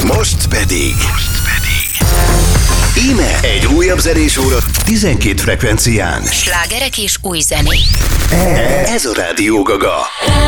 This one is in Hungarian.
Most pedig íme egy újabb zenés óra 12 frekvencián. Slágerek és új zenék. Ez a Rádió Gaga.